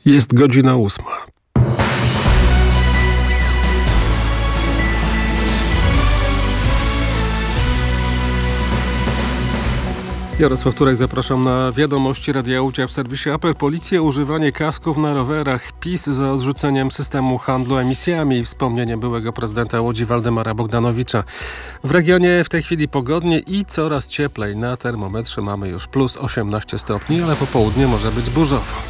Jest godzina 8. Jarosław Turek, zapraszam na wiadomości Radia Łódź w serwisie Apel. Policja, używanie kasków na rowerach. PiS za odrzuceniem systemu handlu emisjami. Wspomnienie byłego prezydenta Łodzi Waldemara Bogdanowicza. W regionie w tej chwili pogodnie i coraz cieplej. Na termometrze mamy już plus 18 stopni, ale po południu może być burzowo.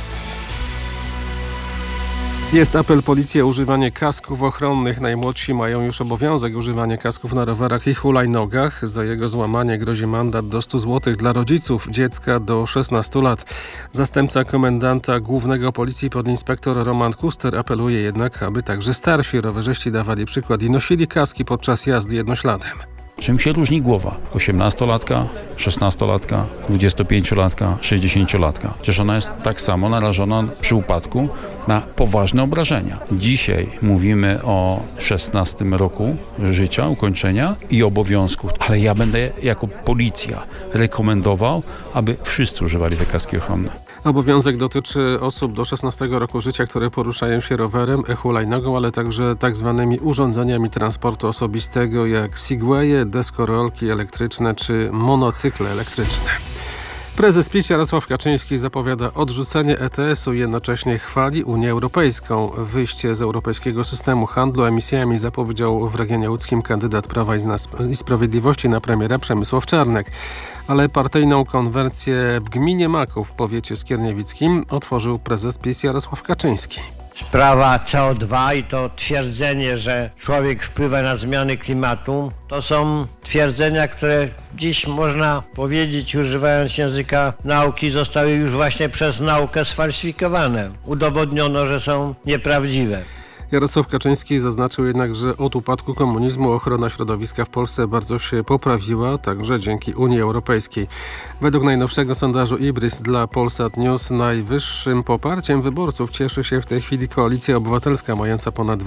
Jest apel policji o używanie kasków ochronnych. Najmłodsi mają już obowiązek używania kasków na rowerach i hulajnogach. Za jego złamanie grozi mandat do 100 zł dla rodziców dziecka do 16 lat. Zastępca komendanta głównego policji podinspektor Roman Kuster apeluje jednak, aby także starsi rowerzyści dawali przykład i nosili kaski podczas jazdy jednośladem. Czym się różni głowa 18-latka, 16-latka, 25-latka, 60-latka? Przecież ona jest tak samo narażona przy upadku na poważne obrażenia. Dzisiaj mówimy o 16 roku życia, ukończenia i obowiązku, ale ja będę jako policja rekomendował, aby wszyscy używali te kaski ochronne. Obowiązek dotyczy osób do 16 roku życia, które poruszają się rowerem, hulajnogą, ale także tak zwanymi urządzeniami transportu osobistego jak segwaye, deskorolki elektryczne czy monocykle elektryczne. Prezes PiS Jarosław Kaczyński zapowiada odrzucenie ETS-u i jednocześnie chwali Unię Europejską. Wyjście z europejskiego systemu handlu emisjami zapowiedział w regionie łódzkim kandydat Prawa i Sprawiedliwości na premiera Przemysław Czarnek. Ale partyjną konwencję w gminie Maków w powiecie skierniewickim otworzył prezes PiS Jarosław Kaczyński. Sprawa CO2 i to twierdzenie, że człowiek wpływa na zmiany klimatu, to są twierdzenia, które dziś można powiedzieć, używając języka nauki, zostały już właśnie przez naukę sfalsyfikowane. Udowodniono, że są nieprawdziwe. Jarosław Kaczyński zaznaczył jednak, że od upadku komunizmu ochrona środowiska w Polsce bardzo się poprawiła, także dzięki Unii Europejskiej. Według najnowszego sondażu Ibris dla Polsat News najwyższym poparciem wyborców cieszy się w tej chwili Koalicja Obywatelska, mająca ponad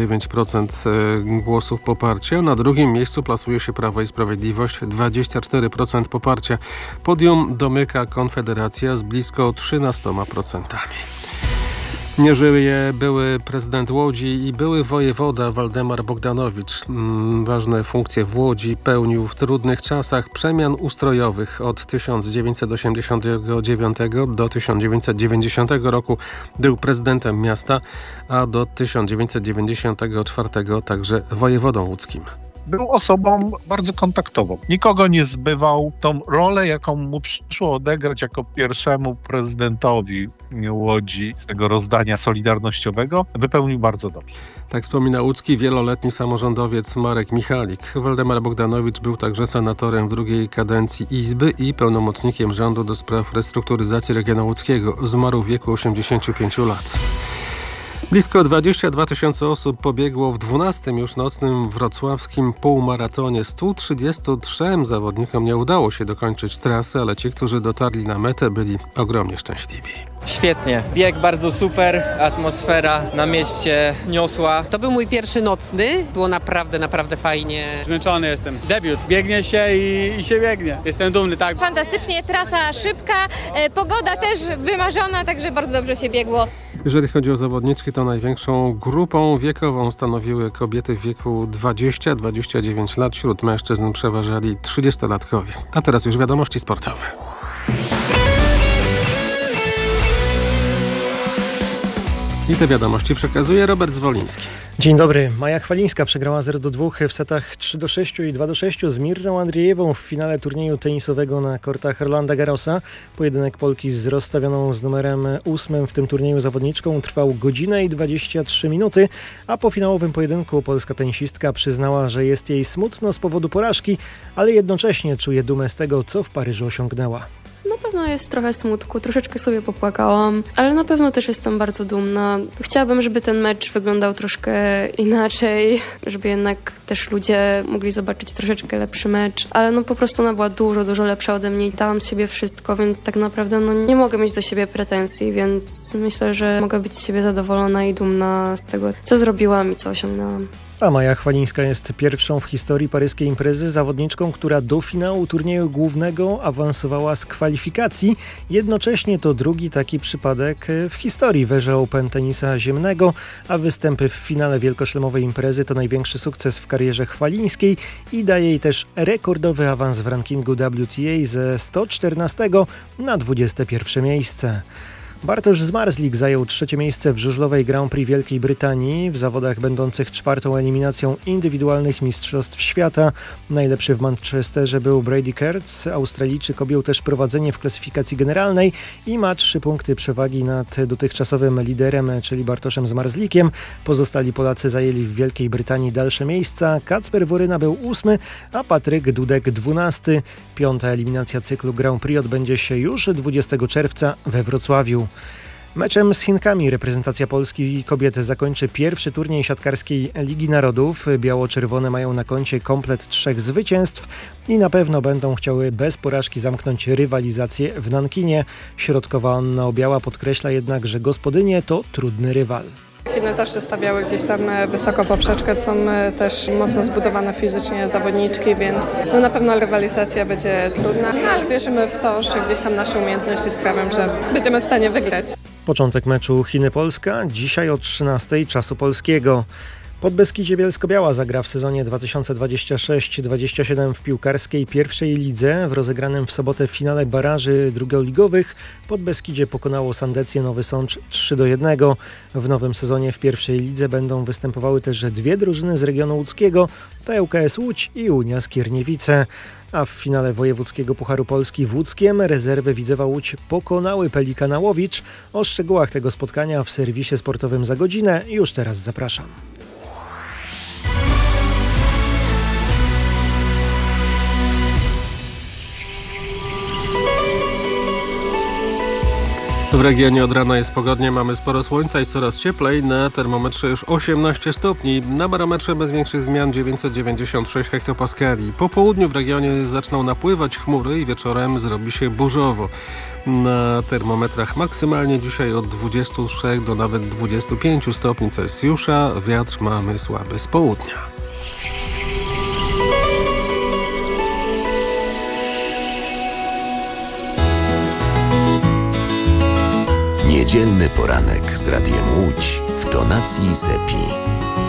29% głosów poparcia. Na drugim miejscu plasuje się Prawo i Sprawiedliwość, 24% poparcia. Podium domyka Konfederacja z blisko 13%. Nie żyje były prezydent Łodzi i były wojewoda Waldemar Bogdanowicz. Ważne funkcje w Łodzi pełnił w trudnych czasach przemian ustrojowych. Od 1989 do 1990 roku był prezydentem miasta, a do 1994 także wojewodą łódzkim. Był osobą bardzo kontaktową. Nikogo nie zbywał. Tą rolę, jaką mu przyszło odegrać jako pierwszemu prezydentowi Łodzi z tego rozdania solidarnościowego, wypełnił bardzo dobrze. Tak wspomina łódzki wieloletni samorządowiec Marek Michalik. Waldemar Bogdanowicz był także senatorem w drugiej kadencji Izby i pełnomocnikiem rządu do spraw restrukturyzacji regionu łódzkiego. Zmarł w wieku 85 lat. Blisko 22 000 osób pobiegło w 12. już nocnym wrocławskim półmaratonie. 133 zawodnikom nie udało się dokończyć trasy, ale ci, którzy dotarli na metę, byli ogromnie szczęśliwi. Świetnie. Bieg bardzo super, atmosfera na mieście niosła. To był mój pierwszy nocny, było naprawdę fajnie. Zmęczony jestem. Debiut. Biegnie się i się biegnie. Jestem dumny, tak. Fantastycznie, trasa szybka, pogoda też wymarzona, także bardzo dobrze się biegło. Jeżeli chodzi o zawodniczki, to największą grupą wiekową stanowiły kobiety w wieku 20-29 lat. Wśród mężczyzn przeważali 30-latkowie. A teraz już wiadomości sportowe. I te wiadomości przekazuje Robert Zwoliński. Dzień dobry. Maja Chwalińska przegrała 0-2 w setach 3-6 i 2-6 z Mirrą Andrzejewą w finale turnieju tenisowego na kortach Rolanda Garrosa. Pojedynek Polki z rozstawioną z numerem 8 w tym turnieju zawodniczką trwał godzinę i 23 minuty, a po finałowym pojedynku polska tenisistka przyznała, że jest jej smutno z powodu porażki, ale jednocześnie czuje dumę z tego, co w Paryżu osiągnęła. Na pewno jest trochę smutku, troszeczkę sobie popłakałam, ale na pewno też jestem bardzo dumna. Chciałabym, żeby ten mecz wyglądał troszkę inaczej, żeby jednak też ludzie mogli zobaczyć troszeczkę lepszy mecz, ale no po prostu ona była dużo lepsza ode mnie i dałam z siebie wszystko, więc tak naprawdę no nie mogę mieć do siebie pretensji, więc myślę, że mogę być z siebie zadowolona i dumna z tego, co zrobiłam i co osiągnęłam. A Maja Chwalińska jest pierwszą w historii paryskiej imprezy zawodniczką, która do finału turnieju głównego awansowała z kwalifikacji. Jednocześnie to drugi taki przypadek w historii Węże Open tenisa ziemnego, a występy w finale wielkoszlemowej imprezy to największy sukces w karierze Chwalińskiej i daje jej też rekordowy awans w rankingu WTA ze 114 na 21 miejsce. Bartosz Zmarzlik zajął 3. miejsce w żużlowej Grand Prix Wielkiej Brytanii w zawodach będących 4. eliminacją indywidualnych mistrzostw świata. Najlepszy w Manchesterze był Brady Kurtz. Australijczyk objął też prowadzenie w klasyfikacji generalnej i ma 3 punkty przewagi nad dotychczasowym liderem, czyli Bartoszem Zmarzlikiem. Pozostali Polacy zajęli w Wielkiej Brytanii dalsze miejsca. Kacper Woryna był 8, a Patryk Dudek 12. 5. eliminacja cyklu Grand Prix odbędzie się już 20 czerwca we Wrocławiu. Meczem z Chinkami reprezentacja Polski kobiet zakończy pierwszy turniej siatkarskiej Ligi Narodów. Biało-czerwone mają na koncie komplet 3 zwycięstw i na pewno będą chciały bez porażki zamknąć rywalizację w Nankinie. Środkowa Anna Obiała podkreśla jednak, że gospodynie to trudny rywal. Chiny zawsze stawiały gdzieś tam wysoko poprzeczkę, są też mocno zbudowane fizycznie zawodniczki, więc no na pewno rywalizacja będzie trudna, ale wierzymy w to, że gdzieś tam nasze umiejętności sprawią, że będziemy w stanie wygrać. Początek meczu Chiny-Polska dzisiaj o 13:00 czasu polskiego. Podbeskidzie Bielsko-Biała zagra w sezonie 2026-27 w piłkarskiej pierwszej lidze. W rozegranym w sobotę finale baraży drugoligowych Podbeskidzie pokonało Sandecję Nowy Sącz 3-1. W nowym sezonie w pierwszej lidze będą występowały też 2 drużyny z regionu łódzkiego, to ŁKS Łódź i Unia Skierniewice. A w finale wojewódzkiego Pucharu Polski w Łódzkiem rezerwy Widzewa Łódź pokonały Pelikana Łowicz. O szczegółach tego spotkania w serwisie sportowym za godzinę już teraz zapraszam. W regionie od rana jest pogodnie, mamy sporo słońca i coraz cieplej. Na termometrze już 18 stopni, na barometrze bez większych zmian 996 hektopaskali. Po południu w regionie zaczną napływać chmury i wieczorem zrobi się burzowo. Na termometrach maksymalnie dzisiaj od 23 do nawet 25 stopni Celsjusza. Wiatr mamy słaby z południa. Niedzielny poranek z Radiem Łódź w tonacji Sepi.